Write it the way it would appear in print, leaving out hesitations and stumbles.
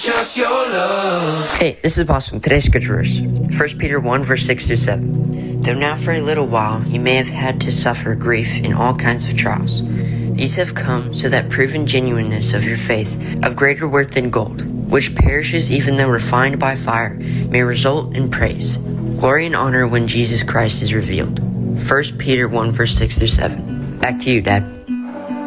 just your love. Hey, this is Boston. Today's scripture verse, 1 Peter 1, verse 6 through 7. Though now for a little while you may have had to suffer grief in all kinds of trials. These have come so that proven genuineness of your faith, of greater worth than gold, which perishes even though refined by fire, may result in praise, glory, and honor when Jesus Christ is revealed. 1 Peter 1, verse 6 through 7. Back to you, Dad.